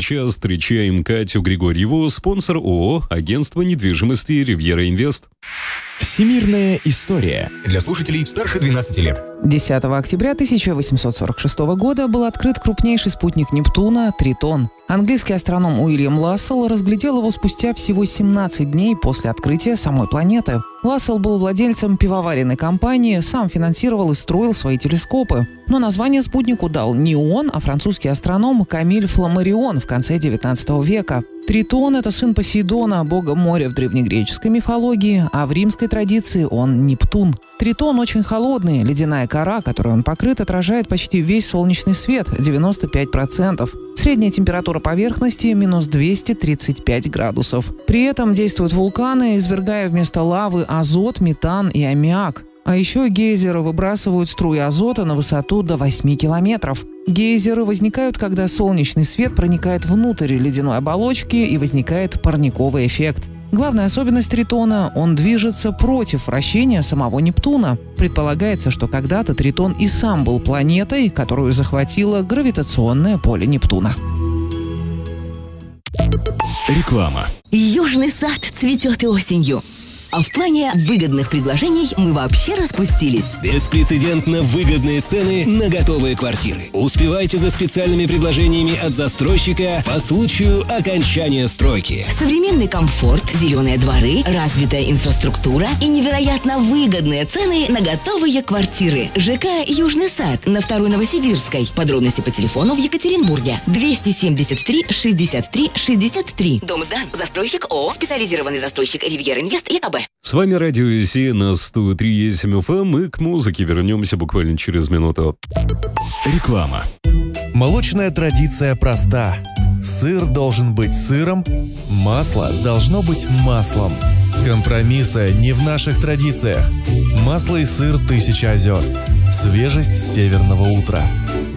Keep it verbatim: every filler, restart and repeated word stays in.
сейчас встречаем Катю Григорьеву, спонсор ООО «Агентство недвижимости Ривьера Инвест». Всемирная история. Для слушателей старше двенадцати лет. десятого октября тысяча восемьсот сорок шестого года был открыт крупнейший спутник Нептуна – Тритон. Английский астроном Уильям Лассел разглядел его спустя всего семнадцать дней после открытия самой планеты. Лассел был владельцем пивоваренной компании, сам финансировал и строил свои телескопы. Но название спутнику дал не он, а французский астроном Камиль Фламарион в конце девятнадцатого века. Тритон – это сын Посейдона, бога моря в древнегреческой мифологии, а в римской традиции он Нептун. Тритон очень холодный, ледяная кора, которой он покрыт, отражает почти весь солнечный свет – девяносто пять процентов. Средняя температура поверхности – минус двести тридцать пять градусов. При этом действуют вулканы, извергая вместо лавы азот, метан и аммиак. А еще гейзеры выбрасывают струи азота на высоту до восьми километров. Гейзеры возникают, когда солнечный свет проникает внутрь ледяной оболочки и возникает парниковый эффект. Главная особенность Тритона – он движется против вращения самого Нептуна. Предполагается, что когда-то Тритон и сам был планетой, которую захватило гравитационное поле Нептуна. Реклама. Южный сад цветет и осенью. А в плане выгодных предложений мы вообще распустились. Беспрецедентно выгодные цены на готовые квартиры. Успевайте за специальными предложениями от застройщика по случаю окончания стройки. Современный комфорт, зеленые дворы, развитая инфраструктура и невероятно выгодные цены на готовые квартиры. ЖК «Южный сад» на второй Новосибирской. Подробности по телефону в Екатеринбурге. двести семьдесят три шестьдесят три шестьдесят три. Дом сдан. Застройщик ООО. Специализированный застройщик «Ривьер Инвест» ЕКБ. С вами Радио ИСИ на сто три и семь эф эм, и к музыке вернемся буквально через минуту. Реклама. Молочная традиция проста. Сыр должен быть сыром, масло должно быть маслом. Компромисса не в наших традициях. Масло и сыр «Тысяча озер». Свежесть северного утра.